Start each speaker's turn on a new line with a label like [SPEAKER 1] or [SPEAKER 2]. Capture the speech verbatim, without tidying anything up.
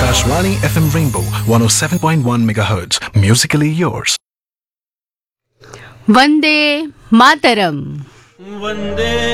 [SPEAKER 1] Akashvani F M Rainbow one oh seven point one megahertz. Musically yours.
[SPEAKER 2] Vande Mataram.
[SPEAKER 3] Vande